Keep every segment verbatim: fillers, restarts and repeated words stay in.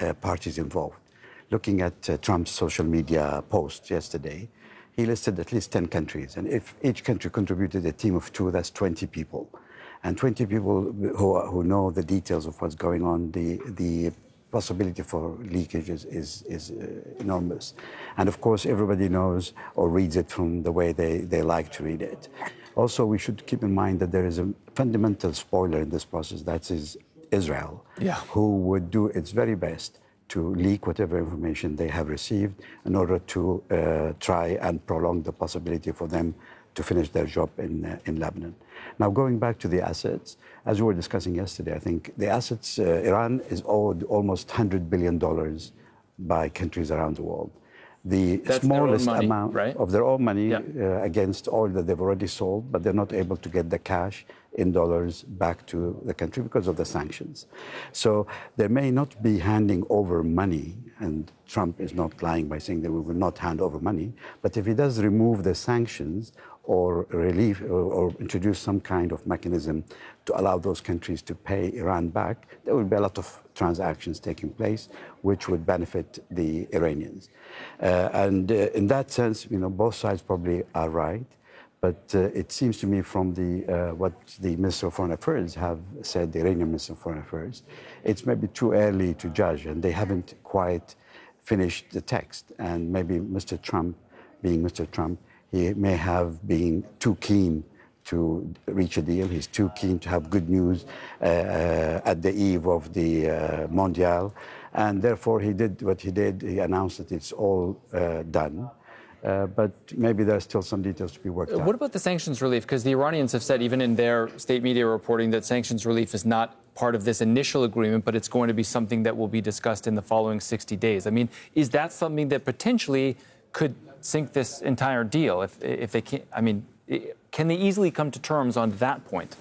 uh, parties involved. Looking at uh, Trump's social media post yesterday, he listed at least ten countries. And if each country contributed a team of two, that's twenty people. And twenty people who, who know the details of what's going on, the, the possibility for leakage is, is, is uh, enormous. And of course, everybody knows or reads it from the way they, they like to read it. Also, we should keep in mind that there is a fundamental spoiler in this process, that is Israel, yeah. who would do its very best to leak whatever information they have received in order to uh, try and prolong the possibility for them to finish their job in, uh, in Lebanon. Now, going back to the assets, as we were discussing yesterday, I think the assets, uh, Iran is owed almost one hundred billion dollars by countries around the world. The That's smallest money, amount right? of their own money yeah. uh, against oil that they've already sold, but they're not able to get the cash in dollars back to the country because of the sanctions. So they may not be handing over money, and Trump is not lying by saying that we will not hand over money, but if he does remove the sanctions or relief or, or introduce some kind of mechanism to allow those countries to pay Iran back, there will be a lot of transactions taking place which would benefit the Iranians. Uh, and uh, in that sense, you know, both sides probably are right. But uh, it seems to me from the, uh, what the Minister of Foreign Affairs have said, the Iranian Minister of Foreign Affairs, it's maybe too early to judge, and they haven't quite finished the text. And maybe Mister Trump, being Mister Trump, he may have been too keen to reach a deal. He's too keen to have good news uh, uh, at the eve of the uh, Mondial. And therefore, he did what he did. He announced that it's all uh, done. Uh, but maybe there are still some details to be worked out. What about the sanctions relief? Because the Iranians have said, even in their state media reporting, that sanctions relief is not part of this initial agreement, but it's going to be something that will be discussed in the following sixty days. I mean, is that something that potentially could sink this entire deal? If, if they can't, I mean, can they easily come to terms on that point?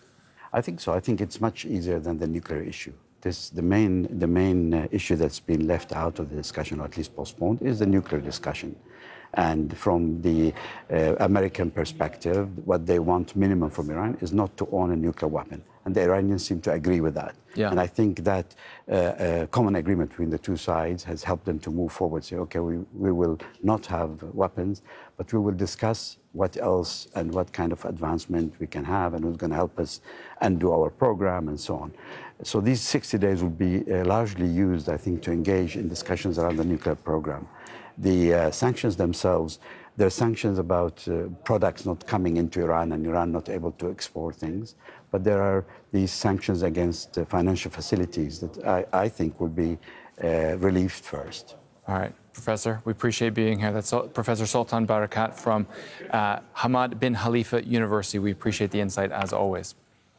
I think so. I think it's much easier than the nuclear issue. This, the main, the main uh, issue that's been left out of the discussion, or at least postponed, is the nuclear discussion. And from the uh, American perspective, what they want minimum from Iran is not to own a nuclear weapon. And the Iranians seem to agree with that. Yeah. And I think that uh, uh, common agreement between the two sides has helped them to move forward, say, okay, we, we will not have weapons, but we will discuss what else and what kind of advancement we can have and who's going to help us undo our program and so on. So these sixty days will be uh, largely used, I think, to engage in discussions around the nuclear program. The uh, sanctions themselves, there are sanctions about uh, products not coming into Iran and Iran not able to export things. But there are these sanctions against uh, financial facilities that I, I think will be uh, relieved first. All right, Professor, we appreciate being here. That's Professor Sultan Barakat from uh, Hamad bin Khalifa University. We appreciate the insight as always.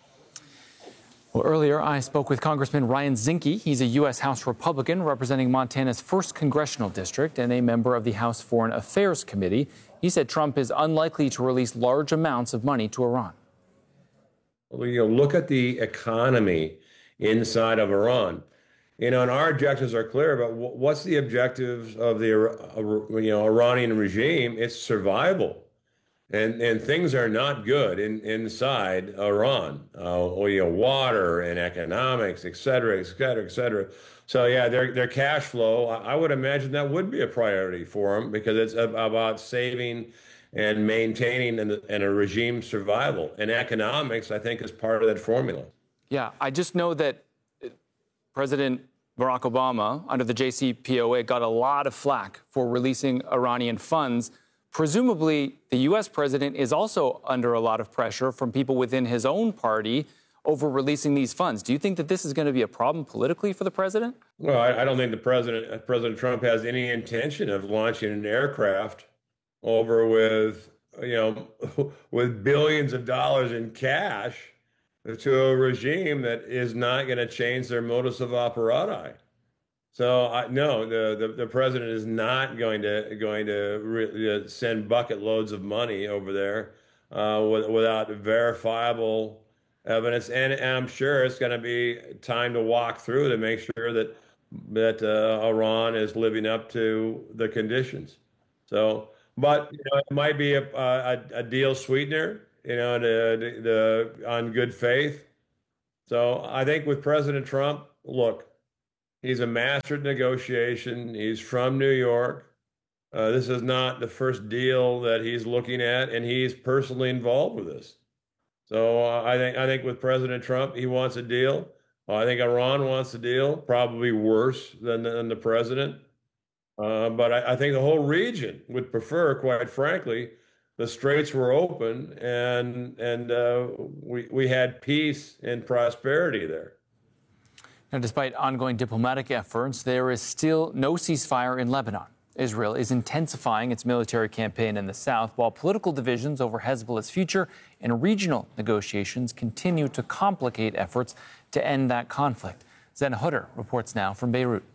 Well, earlier I spoke with Congressman Ryan Zinke. He's a U S House Republican representing Montana's first congressional district and a member of the House Foreign Affairs Committee. He said Trump is unlikely to release large amounts of money to Iran. Well, you know, look at the economy inside of Iran. You know, and our objectives are clear about what's the objectives of the you know Iranian regime. It's survival. And and things are not good in, inside Iran. Uh, or, you know, water and economics, et cetera, et cetera, et cetera. So yeah, their their cash flow, I would imagine that would be a priority for them because it's about saving and maintaining and, and a regime survival. And economics, I think, is part of that formula. Yeah, I just know that President Barack Obama, under the J C P O A, got a lot of flack for releasing Iranian funds. Presumably, the U S president is also under a lot of pressure from people within his own party over releasing these funds. Do you think that this is going to be a problem politically for the president? Well, I, I don't think the president, President Trump, has any intention of launching an aircraft over with, you know, with billions of dollars in cash to a regime that is not going to change their modus of operandi. So I, no, the, the the president is not going to going to re, uh, send bucket loads of money over there uh, with, without verifiable evidence, and, and I'm sure it's going to be time to walk through to make sure that that uh, Iran is living up to the conditions. So, but you know, it might be a, a, a deal sweetener, you know, the, the on good faith. So I think with President Trump, look. He's a master at negotiation. He's from New York. Uh, this is not the first deal that he's looking at, and he's personally involved with this. So uh, I think I think with President Trump, he wants a deal. Uh, I think Iran wants a deal, probably worse than, than the president. Uh, but I, I think the whole region would prefer, quite frankly, the straits were open and and uh, we we had peace and prosperity there. Now, despite ongoing diplomatic efforts, there is still no ceasefire in Lebanon. Israel is intensifying its military campaign in the south, while political divisions over Hezbollah's future and regional negotiations continue to complicate efforts to end that conflict. Zena Hutter reports now from Beirut.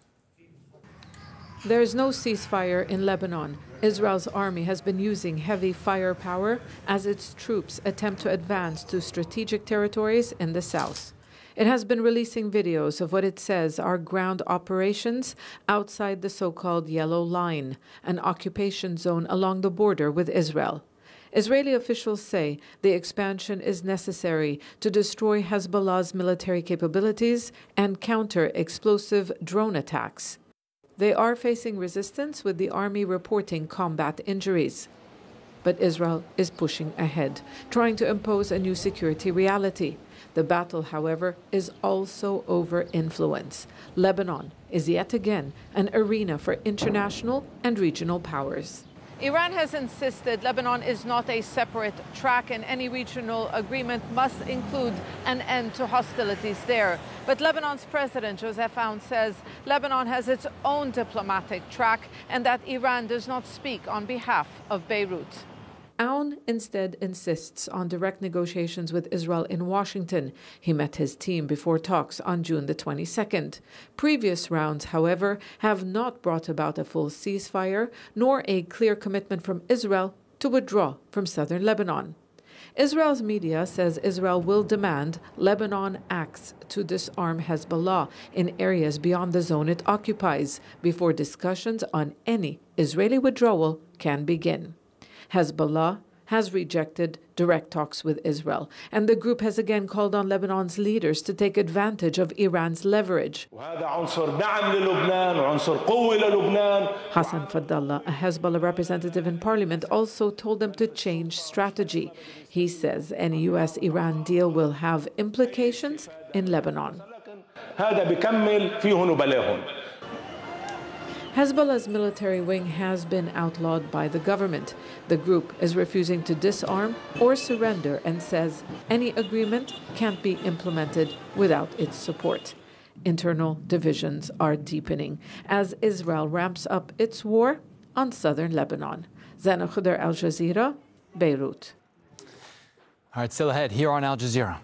There is no ceasefire in Lebanon. Israel's army has been using heavy firepower as its troops attempt to advance to strategic territories in the south. It has been releasing videos of what it says are ground operations outside the so-called Yellow Line, an occupation zone along the border with Israel. Israeli officials say the expansion is necessary to destroy Hezbollah's military capabilities and counter explosive drone attacks. They are facing resistance, with the army reporting combat injuries. But Israel is pushing ahead, trying to impose a new security reality. The battle, however, is also over influence. Lebanon is yet again an arena for international and regional powers. Iran has insisted Lebanon is not a separate track, and any regional agreement must include an end to hostilities there. But Lebanon's President Joseph Aoun says Lebanon has its own diplomatic track and that Iran does not speak on behalf of Beirut. Aoun instead insists on direct negotiations with Israel in Washington. He met his team before talks on June the twenty-second. Previous rounds, however, have not brought about a full ceasefire, nor a clear commitment from Israel to withdraw from southern Lebanon. Israel's media says Israel will demand Lebanon acts to disarm Hezbollah in areas beyond the zone it occupies before discussions on any Israeli withdrawal can begin. Hezbollah has rejected direct talks with Israel, and the group has again called on Lebanon's leaders to take advantage of Iran's leverage. Hassan Fadlallah, a Hezbollah representative in parliament, also told them to change strategy. He says any U S Iran deal will have implications in Lebanon. Hezbollah's military wing has been outlawed by the government. The group is refusing to disarm or surrender and says any agreement can't be implemented without its support. Internal divisions are deepening as Israel ramps up its war on southern Lebanon. Zena Hutter, Al Jazeera, Beirut. All right, still ahead here on Al Jazeera.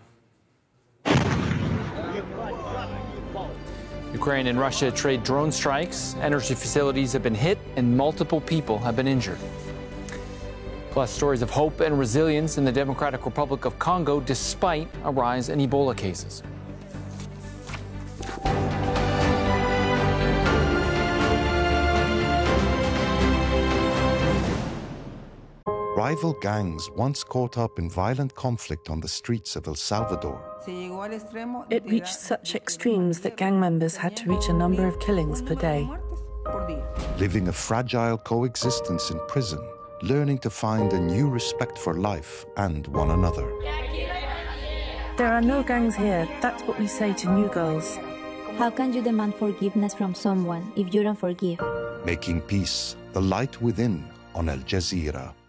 Ukraine and Russia trade drone strikes, energy facilities have been hit, and multiple people have been injured. Plus, stories of hope and resilience in the Democratic Republic of Congo despite a rise in Ebola cases. Rival gangs once caught up in violent conflict on the streets of El Salvador. It reached such extremes that gang members had to reach a number of killings per day. Living a fragile coexistence in prison, learning to find a new respect for life and one another. There are no gangs here. That's what we say to new girls. How can you demand forgiveness from someone if you don't forgive? Making peace, the light within on Al Jazeera.